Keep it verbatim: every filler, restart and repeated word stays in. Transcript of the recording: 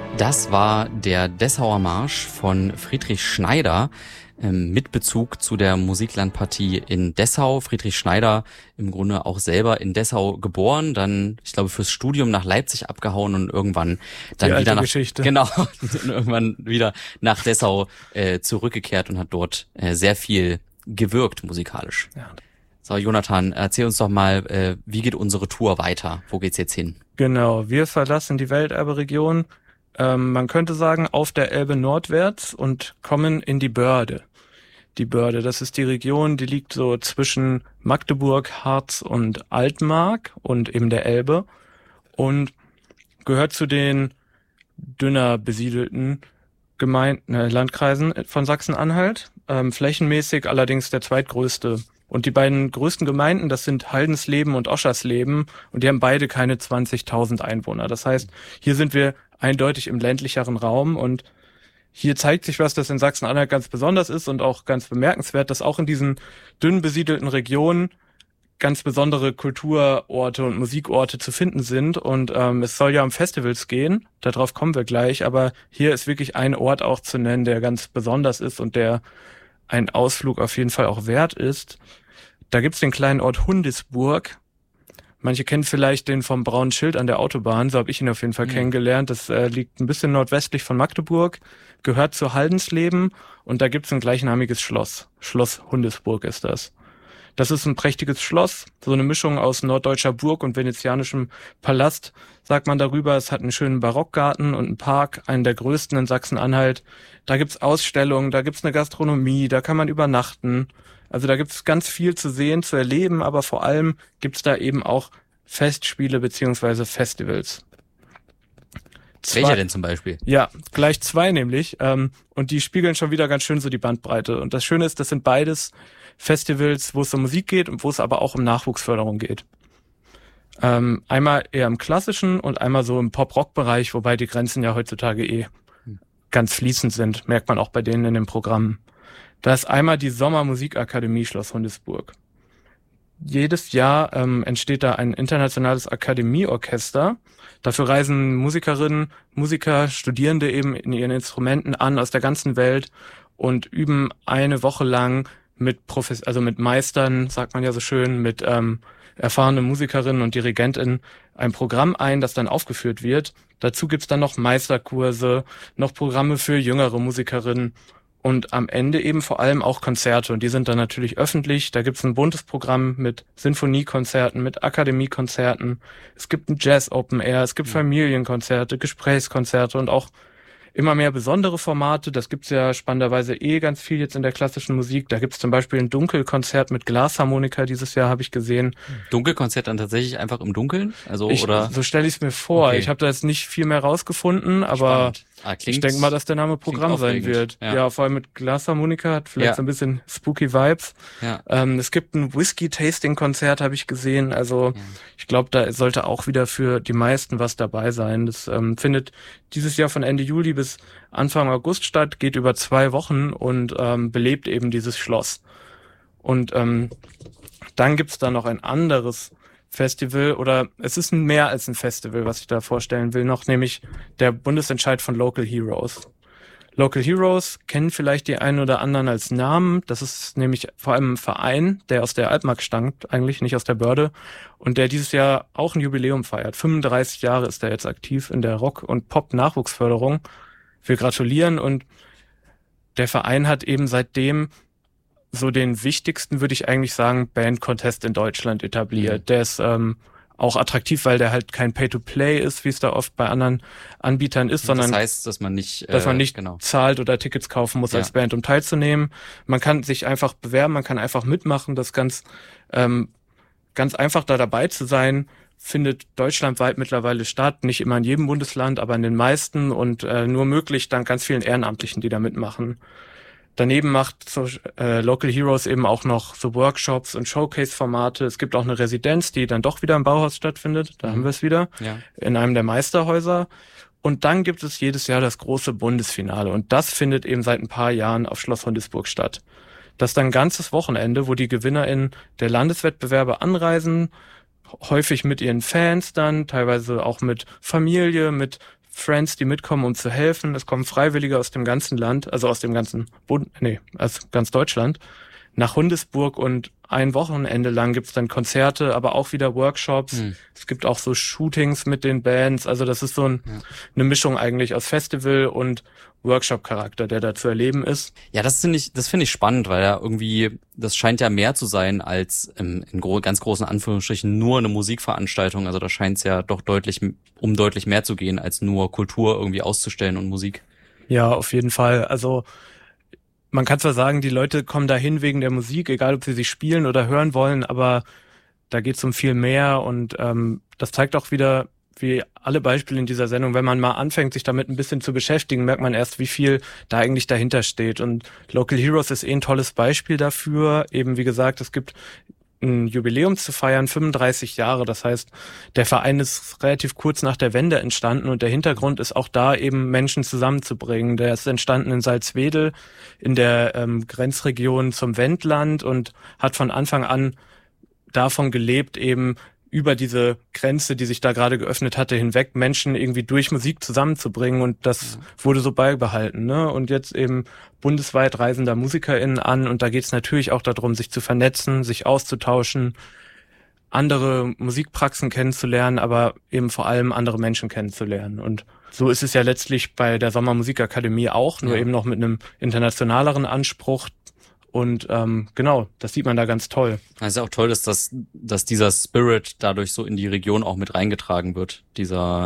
Das war der Dessauer Marsch von Friedrich Schneider ähm, mit Bezug zu der Musiklandpartie in Dessau. Friedrich Schneider im Grunde auch selber in Dessau geboren, dann, ich glaube, fürs Studium nach Leipzig abgehauen und irgendwann dann Die wieder nach Geschichte. genau und irgendwann wieder nach Dessau äh, zurückgekehrt und hat dort äh, sehr viel gewirkt musikalisch. Ja. So, Jonathan, erzähl uns doch mal, äh, wie geht unsere Tour weiter? Wo geht's jetzt hin? Genau, wir verlassen die Welterbe-Region, ähm, man könnte sagen, auf der Elbe nordwärts und kommen in die Börde. Die Börde, das ist die Region, die liegt so zwischen Magdeburg, Harz und Altmark und eben der Elbe und gehört zu den dünner besiedelten Gemeinden, äh, Landkreisen von Sachsen-Anhalt, ähm, flächenmäßig allerdings der zweitgrößte. Und die beiden größten Gemeinden, das sind Haldensleben und Oschersleben, und die haben beide keine zwanzigtausend Einwohner. Das heißt, hier sind wir eindeutig im ländlicheren Raum, und hier zeigt sich was, das in Sachsen-Anhalt ganz besonders ist und auch ganz bemerkenswert, dass auch in diesen dünn besiedelten Regionen ganz besondere Kulturorte und Musikorte zu finden sind. Und ähm, es soll ja um Festivals gehen, darauf kommen wir gleich, aber hier ist wirklich ein Ort auch zu nennen, der ganz besonders ist und der ein Ausflug auf jeden Fall auch wert ist. Da gibt's den kleinen Ort Hundisburg. Manche kennen vielleicht den vom braunen Schild an der Autobahn, so habe ich ihn auf jeden Fall mhm. kennengelernt. Das äh, liegt ein bisschen nordwestlich von Magdeburg, gehört zu Haldensleben, und da gibt's ein gleichnamiges Schloss. Schloss Hundisburg ist das. Das ist ein prächtiges Schloss, so eine Mischung aus norddeutscher Burg und venezianischem Palast, sagt man darüber. Es hat einen schönen Barockgarten und einen Park, einen der größten in Sachsen-Anhalt. Da gibt's Ausstellungen, da gibt's eine Gastronomie, da kann man übernachten. Also da gibt's ganz viel zu sehen, zu erleben, aber vor allem gibt's da eben auch Festspiele beziehungsweise Festivals. Zwei, Welcher denn zum Beispiel? Ja, gleich zwei nämlich. Ähm, und die spiegeln schon wieder ganz schön so die Bandbreite. Und das Schöne ist, das sind beides Festivals, wo es um Musik geht und wo es aber auch um Nachwuchsförderung geht. Ähm, einmal eher im klassischen und einmal so im Pop-Rock-Bereich, wobei die Grenzen ja heutzutage eh ganz fließend sind, merkt man auch bei denen in den Programmen. Da ist einmal die Sommermusikakademie Schloss Hundisburg. Jedes Jahr ähm, entsteht da ein internationales Akademieorchester. Dafür reisen Musikerinnen, Musiker, Studierende eben in ihren Instrumenten an aus der ganzen Welt und üben eine Woche lang mit Profes- also mit Meistern, sagt man ja so schön, mit ähm, erfahrenen Musikerinnen und Dirigentinnen ein Programm ein, das dann aufgeführt wird. Dazu gibt's dann noch Meisterkurse, noch Programme für jüngere Musikerinnen und am Ende eben vor allem auch Konzerte. Und die sind dann natürlich öffentlich. Da gibt's ein buntes Programm mit Sinfoniekonzerten, mit Akademiekonzerten. Es gibt ein Jazz Open Air, es gibt Familienkonzerte, Gesprächskonzerte und auch immer mehr besondere Formate. Das gibt's ja spannenderweise eh ganz viel jetzt in der klassischen Musik. Da gibt's zum Beispiel ein Dunkelkonzert mit Glasharmonika dieses Jahr, habe ich gesehen. Dunkelkonzert dann tatsächlich einfach im Dunkeln? Also ich, oder? So stelle ich es mir vor. Okay. Ich habe da jetzt nicht viel mehr rausgefunden, aber ah, ich denke mal, dass der Name Programm sein wird. Ja. ja, vor allem mit Glasharmonika, hat vielleicht ja. so ein bisschen spooky Vibes. Ja. Ähm, es gibt ein Whisky-Tasting-Konzert, habe ich gesehen. Also ja. ich glaube, da sollte auch wieder für die meisten was dabei sein. Das ähm, findet dieses Jahr von Ende Juli bis Anfang August statt, geht über zwei Wochen und ähm, belebt eben dieses Schloss. Und ähm, dann gibt's da noch ein anderes Festival, oder es ist mehr als ein Festival, was ich da vorstellen will, noch nämlich der Bundesentscheid von Local Heroes. Local Heroes kennen vielleicht die einen oder anderen als Namen. Das ist nämlich vor allem ein Verein, der aus der Altmark stammt, eigentlich nicht aus der Börde, und der dieses Jahr auch ein Jubiläum feiert. fünfunddreißig Jahre ist er jetzt aktiv in der Rock- und Pop-Nachwuchsförderung. Wir gratulieren, und der Verein hat eben seitdem so den wichtigsten, würde ich eigentlich sagen, Band-Contest in Deutschland etabliert. Mhm. Der ist ähm, auch attraktiv, weil der halt kein Pay-to-Play ist, wie es da oft bei anderen Anbietern ist, sondern das heißt, dass man nicht, dass man äh, nicht genau. zahlt oder Tickets kaufen muss ja. als Band, um teilzunehmen. Man kann sich einfach bewerben, man kann einfach mitmachen. Das ganz ähm, ganz einfach, da dabei zu sein, findet deutschlandweit mittlerweile statt. Nicht immer in jedem Bundesland, aber in den meisten, und äh, nur möglich dank ganz vielen Ehrenamtlichen, die da mitmachen. Daneben macht so, äh, Local Heroes eben auch noch so Workshops und Showcase-Formate. Es gibt auch eine Residenz, die dann doch wieder im Bauhaus stattfindet. Da mhm. haben wir es wieder. Ja. In einem der Meisterhäuser. Und dann gibt es jedes Jahr das große Bundesfinale. Und das findet eben seit ein paar Jahren auf Schloss Hundisburg statt. Das ist dann ein ganzes Wochenende, wo die GewinnerInnen der Landeswettbewerbe anreisen, häufig mit ihren Fans dann, teilweise auch mit Familie, mit Friends, die mitkommen, um zu helfen. Es kommen Freiwillige aus dem ganzen Land, also aus dem ganzen Bund, nee, aus ganz Deutschland, nach Hundesburg und ein Wochenende lang gibt's dann Konzerte, aber auch wieder Workshops. Hm. Es gibt auch so Shootings mit den Bands. Also das ist so ein, ja. eine Mischung eigentlich aus Festival und Workshop-Charakter, der da zu erleben ist. Ja, das finde ich, das finde ich spannend, weil ja irgendwie, das scheint ja mehr zu sein als ähm, in gro- ganz großen Anführungsstrichen nur eine Musikveranstaltung. Also da scheint es ja doch deutlich, um deutlich mehr zu gehen, als nur Kultur irgendwie auszustellen und Musik. Ja, auf jeden Fall. Also man kann zwar sagen, die Leute kommen dahin wegen der Musik, egal ob sie sie spielen oder hören wollen, aber da geht es um viel mehr und ähm, das zeigt auch wieder, wie alle Beispiele in dieser Sendung, wenn man mal anfängt, sich damit ein bisschen zu beschäftigen, merkt man erst, wie viel da eigentlich dahinter steht. Und Local Heroes ist eh ein tolles Beispiel dafür. Eben wie gesagt, es gibt ein Jubiläum zu feiern, fünfunddreißig Jahre. Das heißt, der Verein ist relativ kurz nach der Wende entstanden und der Hintergrund ist auch da eben Menschen zusammenzubringen. Der ist entstanden in Salzwedel in der ähm, Grenzregion zum Wendland und hat von Anfang an davon gelebt, eben über diese Grenze, die sich da gerade geöffnet hatte, hinweg Menschen irgendwie durch Musik zusammenzubringen und das ja. wurde so beibehalten, ne? Und jetzt eben bundesweit reisen da MusikerInnen an und da geht es natürlich auch darum, sich zu vernetzen, sich auszutauschen, andere Musikpraxen kennenzulernen, aber eben vor allem andere Menschen kennenzulernen. Und so ist es ja letztlich bei der Sommermusikakademie auch, nur ja. eben noch mit einem internationaleren Anspruch. Und ähm, genau, das sieht man da ganz toll. Es ist auch toll, dass das, dass dieser Spirit dadurch so in die Region auch mit reingetragen wird. Dieser